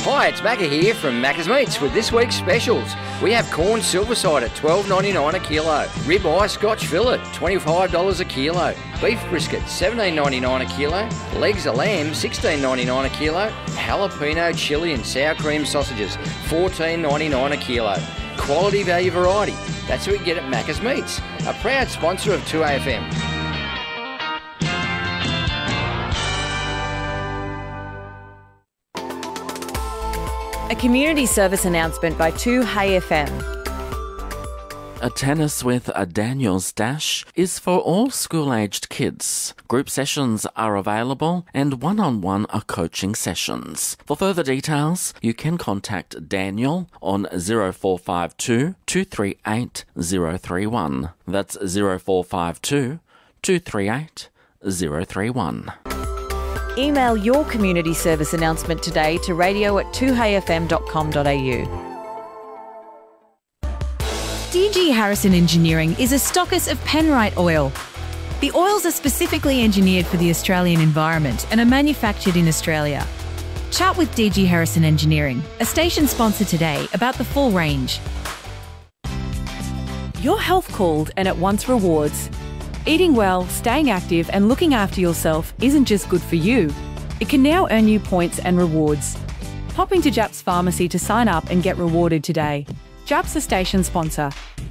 Hi, it's Macca here from Macca's Meats with this week's specials. We have corn silverside at $12.99 a kilo, ribeye Scotch fillet $25 a kilo, beef brisket $17.99 a kilo, legs of lamb $16.99 a kilo, jalapeno chili and sour cream sausages $14.99 a kilo. Quality value variety. That's what we get at Macca's Meats, a proud sponsor of 2AFM. A community service announcement by 2HayFM. A Tennis with a Daniels Dash is for all school-aged kids. Group sessions are available and one-on-one are coaching sessions. For further details, you can contact Daniel on 0452 238 031. That's 0452 238 031. Email your community service announcement today to radio@2hayfm.com.au. DG Harrison Engineering is a stockist of Penrite oil. The oils are specifically engineered for the Australian environment and are manufactured in Australia. Chat with DG Harrison Engineering, a station sponsor today, about the full range. Your health called and it wants rewards. Eating well, staying active and looking after yourself isn't just good for you. It can now earn you points and rewards. Pop into Japs Pharmacy to sign up and get rewarded today. Japs, a station sponsor.